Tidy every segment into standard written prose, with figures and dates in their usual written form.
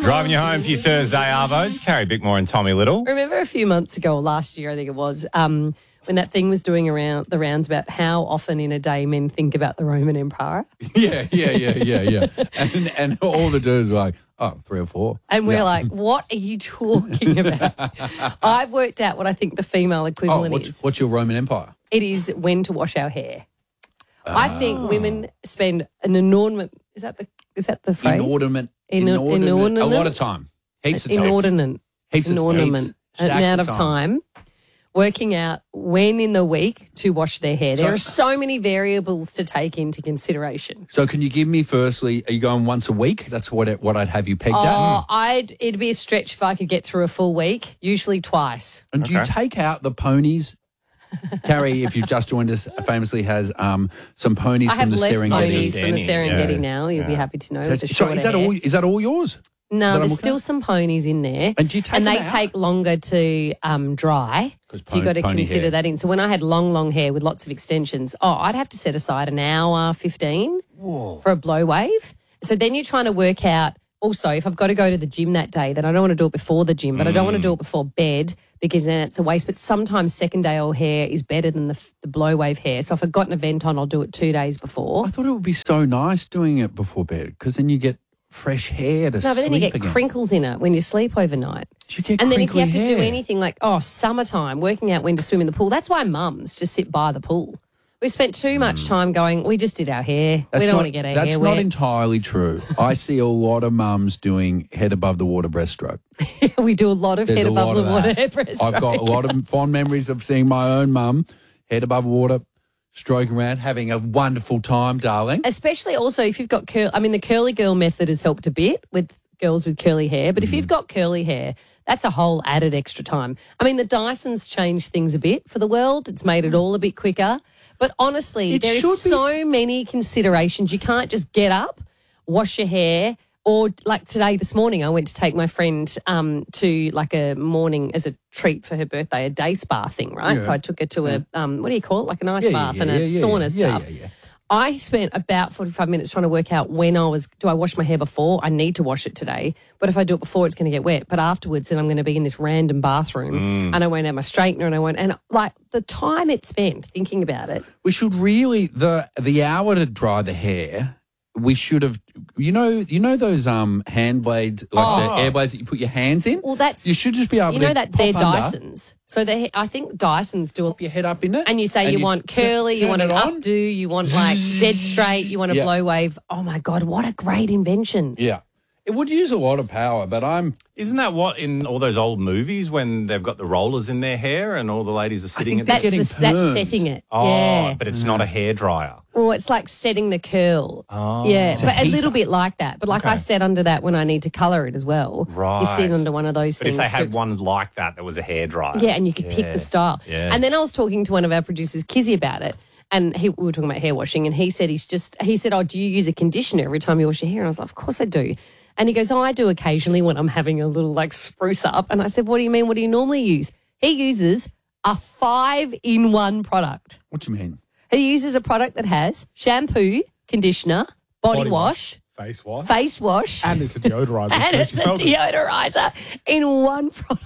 Driving you home for your Thursday arvos, Carrie Bickmore and Tommy Little. Remember a few months ago, or last year I think it was, when that thing was doing around the rounds about how often in a day men think about the Roman Empire? Yeah. And all the dudes were like, 3 or 4. And we're like, what are you talking about? I've worked out what I think the female equivalent is. What's your Roman Empire? It is when to wash our hair. I think women spend an inordinate, is that the phrase? Inordinate. Inordinate. A lot of time. Heaps of time. Inordinate. Heaps of Inordinate. stacks Amount of of time working out when in the week to wash their hair. There are so many variables to take into consideration. So can you give me firstly, are you going once a week? That's what I'd have you pegged at. It'd be a stretch if I could get through a full week, usually twice. And do you take out the ponies? Carrie, if you've just joined us, famously has some ponies I from the have less Serengeti. ponies from the Serengeti Yeah. now. You'll be happy to know. With the So shorter is that hair. all? Is that all yours? No, that there's I'm still looking some ponies in there. And do you take and them they out? take longer to dry. 'Cause So you've got to pony consider hair. that in. So when I had long hair with lots of extensions, I'd have to set aside an hour 15 for a blow wave. So then you're trying to work out, also, if I've got to go to the gym that day, then I don't want to do it before the gym, but I don't want to do it before bed because then it's a waste. But sometimes second-day-old hair is better than the blow wave hair. So if I've got an event on, I'll do it 2 days before. I thought it would be so nice doing it before bed because then you get fresh hair to No, but sleep then you get again. crinkles in it when you sleep overnight. You get And then if you have to crinkly do hair. anything like, summertime, working out when to swim in the pool, that's why mums just sit by the pool. We spent too much time going, we just did our hair. We don't want to get our hair That's not wet. entirely true. I see a lot of mums doing head above the water breaststroke. We do a lot of There's head a above lot the of water that. breaststroke. I've got a lot of fond memories of seeing my own mum head above water, stroking around, having a wonderful time, darling. Especially also if you've got the curly girl method has helped a bit with girls with curly hair. But if you've got curly hair, that's a whole added extra time. I mean, the Dyson's changed things a bit for the world. It's made it all a bit quicker. But honestly, It there should is be- so many considerations. You can't just get up, wash your hair, or like this morning, I went to take my friend to like a morning as a treat for her birthday, a day spa thing, right? Yeah. So I took her to a, what do you call it? Like an ice Yeah, bath yeah, and a yeah, sauna yeah, stuff. yeah. I spent about 45 minutes trying to work out do I wash my hair before? I need to wash it today. But if I do it before, it's going to get wet. But afterwards, then I'm going to be in this random bathroom and I won't have my straightener and like the time it spent thinking about it. We should really the hour to dry the hair. We should have, you know those hand blades, like the air blades that you put your hands in. Well, that's you should just be able to that pop they're under, Dysons. So I think Dysons do pop your head up in it, and you say you want curly, you turn want an it on. updo, you want like dead straight, you want a Yeah. blow wave. Oh my God, what a great invention. Yeah, it would use a lot of power, but Isn't that what in all those old movies when they've got the rollers in their hair and all the ladies are sitting at they're the... That's getting that's perms. setting it. Oh, Yeah. but it's not a hairdryer. Or it's like setting the curl. Oh. Yeah, but a heater. little bit like that. But like I Okay. sit under that when I need to colour it as well. Right. You sit under one of those But if things. they had to- one like that was a hairdryer. Yeah, and you could pick the style. Yeah. And then I was talking to one of our producers, Kizzy, about it. And we were talking about hair washing. And he said, do you use a conditioner every time you wash your hair? And I was like, of course I do. And he goes, I do occasionally when I'm having a little like spruce up. And I said, what do you mean? What do you normally use? He uses a 5-in-1 product. what do you mean? He uses a product that has shampoo, conditioner, body wash, Face wash. face wash, And it's a deodorizer. and it's a deodorizer in one product.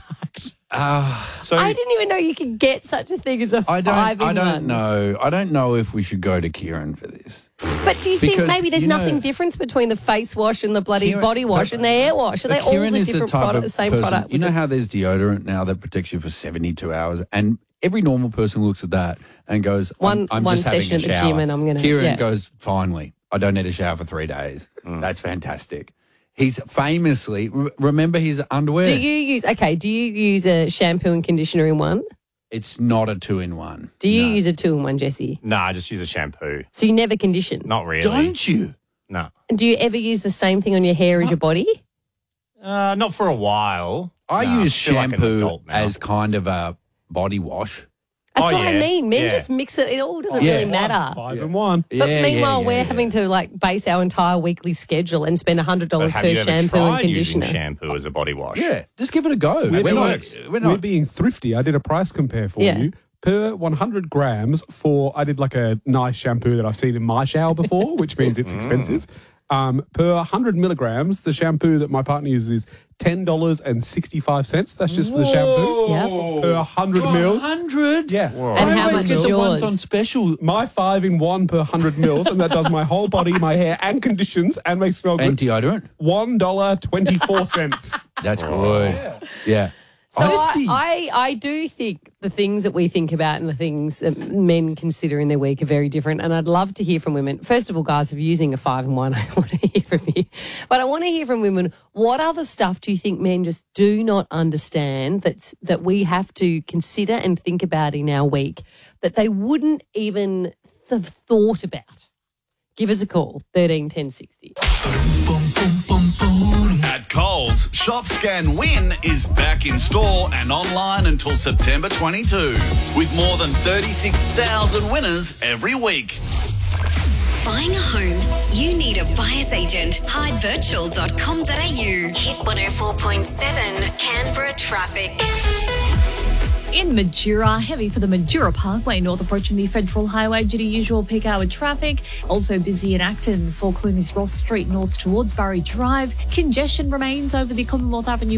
So I didn't even know you could get such a thing as a I 5-in-1. don't know. I don't know if we should go to Kieran for this. But do you think Because, maybe there's you know- nothing difference between the face wash and the bloody Kieran- body wash and the hair wash? Are they all Kieran the is different type product, of the same person- product? You know how there's deodorant now that protects you for 72 hours, and every normal person looks at that and goes, One I'm just having session a at the shower. gym and I'm gonna- Kieran yeah. goes, finally, I don't need a shower for 3 days. That's fantastic. He's famously, remember his underwear? Do you use a shampoo and conditioner in one? It's not a 2-in-1. Do you No. use a 2-in-1, Jesse? no, I just use a shampoo. So you never condition? Not really. Don't you? No. And do you ever use the same thing on your hair as your body? Not for a while. I No, use feel like an shampoo adult now. as kind of a body wash. That's Oh, what I yeah. mean. Men Yeah. just mix it. It all doesn't Yeah. really matter. 5-in-1. But meanwhile, we're having to like base our entire weekly schedule and spend $100 But have per you ever shampoo tried and using conditioner. shampoo as a body wash? Yeah, just give it a go. We're, We're not, we're being thrifty. I did a price compare for Yeah. you. Per 100 grams I did like a nice shampoo that I've seen in my shower before, which means it's expensive. Per 100 milligrams, the shampoo that my partner uses is $10.65. That's just for the shampoo. Yep. Per 100 mils. 100? Yeah. And how I always much get is the ones yours? on special. My 5-in-1 per 100 mils, and that does my whole body, my hair, and conditions, and makes me smell And good. deodorant? $1.24. That's good. Yeah. So I do think the things that we think about and the things that men consider in their week are very different. And I'd love to hear from women. First of all, guys, if you're using a 5-in-1, I want to hear from you. But I want to hear from women. What other stuff do you think men just do not understand that we have to consider and think about in our week that they wouldn't even have thought about? Give us a call, 13 10 60. At Coles, Shop Scan Win is back in store and online until September 22, with more than 36,000 winners every week. Buying a home? You need a buyer's agent. Hidevirtual.com.au. Hit 104.7 Canberra traffic. In Majura, heavy for the Majura Parkway north approaching the Federal Highway due to usual peak hour traffic. Also busy in Acton for Clunies Ross Street north towards Barry Drive. Congestion remains over the Commonwealth Avenue